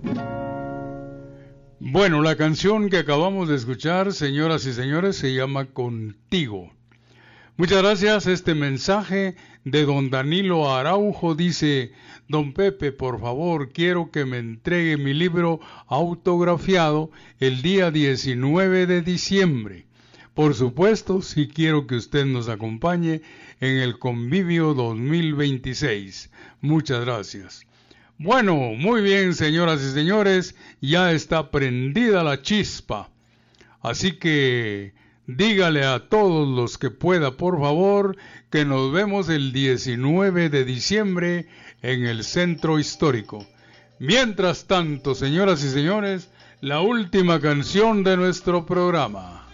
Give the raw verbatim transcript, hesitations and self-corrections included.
Bueno, la canción que acabamos de escuchar, señoras y señores, se llama Contigo. Muchas gracias. Este mensaje de don Danilo Araujo dice: don Pepe, por favor, quiero que me entregue mi libro autografiado el día diecinueve de diciembre. Por supuesto, si quiero que usted nos acompañe en el Convivio dos mil veintiséis. Muchas gracias. Bueno, muy bien, señoras y señores, ya está prendida la chispa. Así que dígale a todos los que pueda, por favor, que nos vemos el diecinueve de diciembre en el Centro Histórico. Mientras tanto, señoras y señores, la última canción de nuestro programa.